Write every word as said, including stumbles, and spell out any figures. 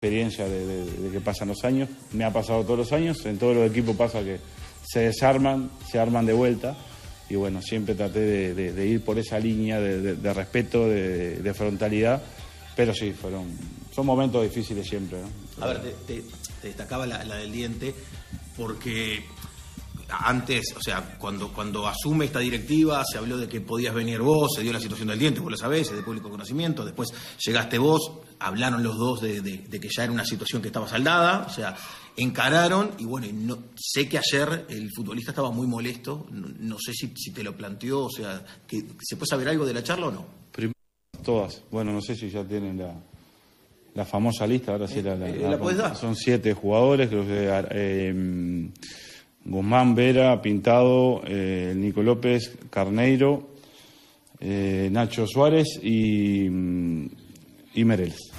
experiencia de, de, de que pasan los años, me ha pasado todos los años, en todos los equipos pasa que se desarman, se arman de vuelta y bueno, siempre traté de, de, de ir por esa línea de, de, de respeto, de, de frontalidad, pero sí, fueron son momentos difíciles siempre, ¿no? A ver, te, te, te destacaba la, la del diente porque antes, o sea, cuando, cuando asume esta directiva se habló de que podías venir vos, se dio la situación del diente, vos lo sabés, es de público conocimiento, después llegaste vos, hablaron los dos de, de, de que ya era una situación que estaba saldada, o sea, encararon y bueno, y no, sé que ayer el futbolista estaba muy molesto, no, no sé si, si te lo planteó, o sea, que, ¿se puede saber algo de la charla o no? Primero, todas, bueno, no sé si ya tienen la, la famosa lista, ahora sí eh, la, la, eh, la, ¿la puedes dar? Son siete jugadores, creo que eh, Guzmán, Vera, Pintado, eh, Nico López, Carneiro, eh, Nacho Suárez y, y Mereles.